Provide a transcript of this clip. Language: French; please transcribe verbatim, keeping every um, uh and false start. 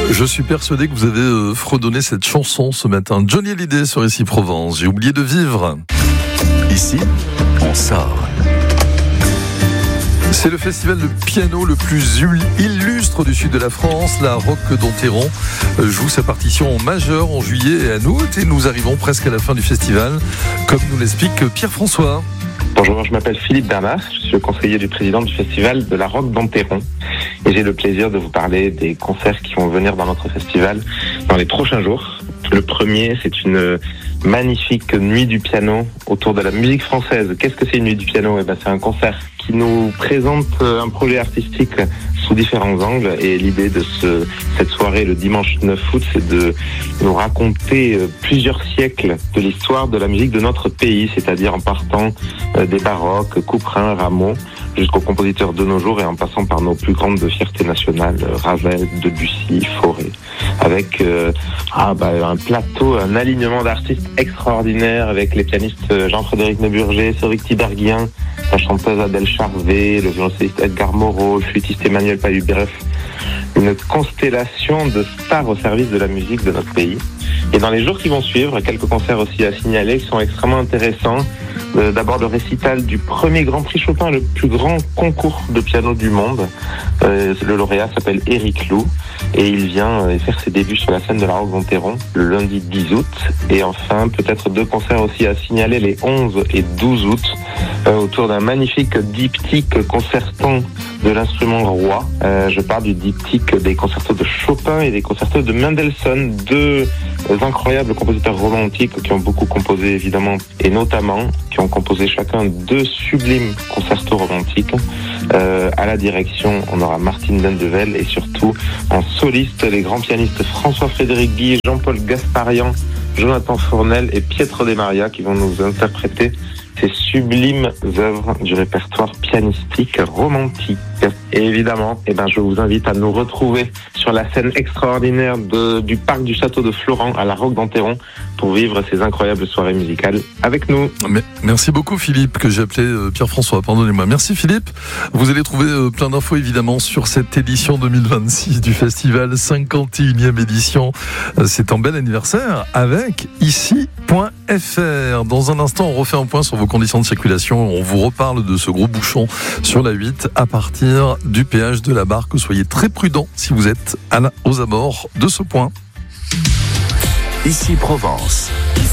Je suis persuadé que vous avez euh, fredonné cette chanson ce matin. Johnny Hallyday sur Ici Provence. J'ai oublié de vivre. Ici, on sort. C'est le festival de piano le plus illustre du sud de la France. La Roque d'Enterron joue sa partition majeure en juillet et en août. Et nous arrivons presque à la fin du festival, comme nous l'explique Pierre-François. Bonjour, je m'appelle Philippe Bernard, je suis le conseiller du président du festival de la Roque d'Enterron et j'ai le plaisir de vous parler des concerts qui vont venir dans notre festival dans les prochains jours. Le premier, c'est une magnifique nuit du piano autour de la musique française. Qu'est-ce que c'est une nuit du piano ? Eh ben, c'est un concert qui nous présente un projet artistique sous différents angles et l'idée de ce, cette soirée le dimanche neuf août, c'est de nous raconter plusieurs siècles de l'histoire de la musique de notre pays, c'est-à-dire en partant des baroques, Couperin, Rameau, jusqu'aux compositeurs de nos jours et en passant par nos plus grandes fiertés nationales, Ravel, Debussy, Fauré, avec euh, ah bah, un plateau, un alignement d'artistes extraordinaires avec les pianistes Jean-Frédéric Neuburger, Cédric Tiberghien, la chanteuse Adèle Charvet, le violoncelliste Edgar Moreau, le flûtiste Emmanuel Pahu, bref, une constellation de stars au service de la musique de notre pays. Et dans les jours qui vont suivre, quelques concerts aussi à signaler qui sont extrêmement intéressants. Euh, d'abord le récital du premier Grand Prix Chopin, le plus grand concours de piano du monde. Euh, le lauréat s'appelle Éric Lou et il vient euh, faire ses débuts sur la scène de la Roque d'Enterron le lundi dix août. Et enfin, peut-être deux concerts aussi à signaler les onze et douze août euh, autour d'un magnifique diptyque concertant de l'instrument roi. Euh, je parle du diptyque des concertos de Chopin et des concertos de Mendelssohn, deux incroyables compositeurs romantiques qui ont beaucoup composé évidemment et notamment qui ont composé chacun deux sublimes concertos romantiques. Euh, à la direction, on aura Martine Dendevel et surtout en soliste, les grands pianistes François-Frédéric Guy, Jean-Paul Gasparian, Jonathan Fournel et Pietro De Maria qui vont nous interpréter ces sublimes œuvres du répertoire pianistique romantique. Et évidemment, eh ben, je vous invite à nous retrouver sur la scène extraordinaire de, du parc du château de Florent à la Roque d'Enterron pour vivre ces incroyables soirées musicales avec nous. Mais, merci beaucoup Philippe, que j'ai appelé euh, Pierre-François, pardonnez-moi. Merci Philippe. Vous allez trouver euh, plein d'infos évidemment sur cette édition deux mille vingt-six du festival, cinquante et unième édition. Euh, c'est un bel anniversaire avec ici point f r. Dans un instant, on refait un point sur vos conditions de circulation. On vous reparle de ce gros bouchon sur la huit à partir du péage de la Barque. Soyez très prudents si vous êtes à la, aux abords de ce point. Ici Provence.